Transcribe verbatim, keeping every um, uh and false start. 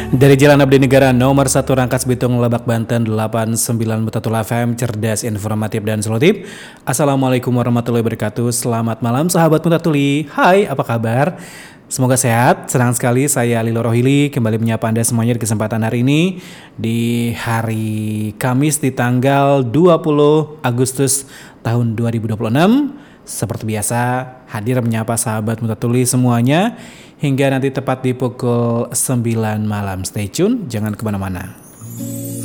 Dari Jalan Abdi Negara nomor satu Rangkas Bitung Lebak Banten delapan sembilan Betul F M, cerdas, informatif, dan solutif. Assalamualaikum warahmatullahi wabarakatuh. Selamat malam sahabat Mutatuli. Hai, apa kabar? Semoga sehat. Senang sekali saya Lilo Rohili kembali menyapa Anda semuanya di kesempatan hari ini, di hari Kamis di tanggal dua puluh Agustus tahun dua ribu dua puluh enam. Seperti biasa, hadir menyapa sahabat Mutatuli semuanya hingga nanti tepat di pukul sembilan malam. Stay tune, jangan kemana-mana.